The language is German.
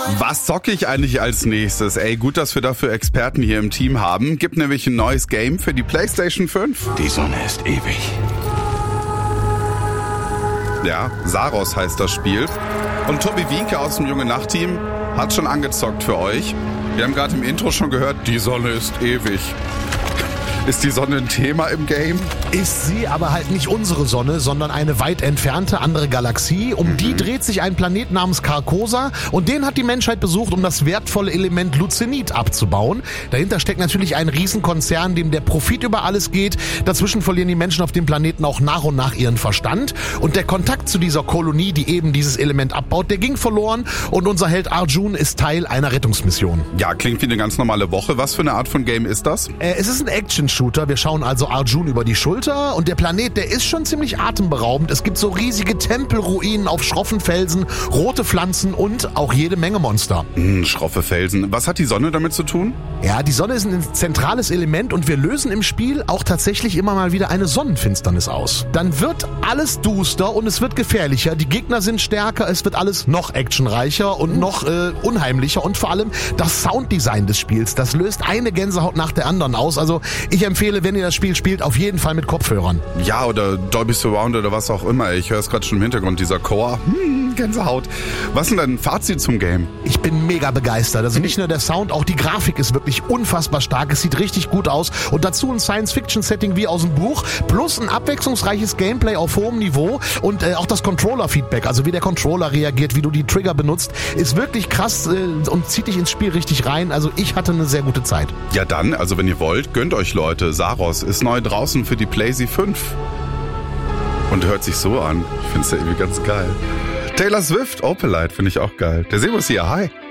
Was zocke ich eigentlich als nächstes? Ey, gut, dass wir dafür Experten hier im Team haben. Gibt nämlich ein neues Game für die PlayStation 5. Die Sonne ist ewig. Ja, Saros heißt das Spiel. Und Tobi Wienke aus dem Junge Nacht-Team hat schon angezockt für euch. Wir haben gerade im Intro schon gehört, die Sonne ist ewig. Ist die Sonne ein Thema im Game? Ist sie, aber halt nicht unsere Sonne, sondern eine weit entfernte andere Galaxie. Um die dreht sich ein Planet namens Carcosa und den hat die Menschheit besucht, um das wertvolle Element Lucenit abzubauen. Dahinter steckt natürlich ein Riesenkonzern, dem der Profit über alles geht. Dazwischen verlieren die Menschen auf dem Planeten auch nach und nach ihren Verstand. Und der Kontakt zu dieser Kolonie, die eben dieses Element abbaut, der ging verloren und unser Held Arjun ist Teil einer Rettungsmission. Ja, klingt wie eine ganz normale Woche. Was für eine Art von Game ist das? Es ist ein Action-Shooter. Wir schauen also Arjun über die Schulter und der Planet, der ist schon ziemlich atemberaubend. Es gibt so riesige Tempelruinen auf schroffen Felsen, rote Pflanzen und auch jede Menge Monster. Schroffe Felsen. Was hat die Sonne damit zu tun? Ja, die Sonne ist ein zentrales Element und wir lösen im Spiel auch tatsächlich immer mal wieder eine Sonnenfinsternis aus. Dann wird alles duster und es wird gefährlicher, die Gegner sind stärker, es wird alles noch actionreicher und noch unheimlicher und vor allem das Sounddesign des Spiels, das löst eine Gänsehaut nach der anderen aus. Also ich empfehle, wenn ihr das Spiel spielt, auf jeden Fall mit Kopfhörern. Ja, oder Dolby Surround oder was auch immer. Ich höre es gerade schon im Hintergrund, dieser Chor. Gänsehaut. Was ist denn dein Fazit zum Game? Ich bin mega begeistert. Also nicht nur der Sound, auch die Grafik ist wirklich unfassbar stark. Es sieht richtig gut aus. Und dazu ein Science-Fiction-Setting wie aus dem Buch. Plus ein abwechslungsreiches Gameplay auf hohem Niveau. Und auch das Controller-Feedback, also wie der Controller reagiert, wie du die Trigger benutzt, ist wirklich krass und zieht dich ins Spiel richtig rein. Also ich hatte eine sehr gute Zeit. Ja dann, also wenn ihr wollt, gönnt euch Leute. Saros ist neu draußen für die PlayStation 5. Und hört sich so an. Ich finde es ja irgendwie ganz geil. Taylor Swift, Opalite, finde ich auch geil. Der Sebo ist hier, hi.